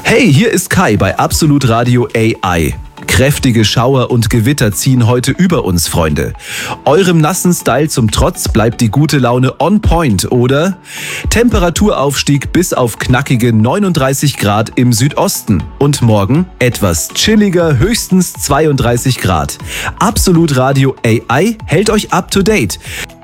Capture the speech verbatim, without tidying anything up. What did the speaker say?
Hey, hier ist Kai bei Absolut Radio A I. Kräftige Schauer und Gewitter ziehen heute über uns, Freunde. Eurem nassen Style zum Trotz bleibt die gute Laune on point, oder? Temperaturaufstieg bis auf knackige neununddreißig Grad im Südosten. Und morgen etwas chilliger, höchstens zweiunddreißig Grad. Absolut Radio A I hält euch up to date.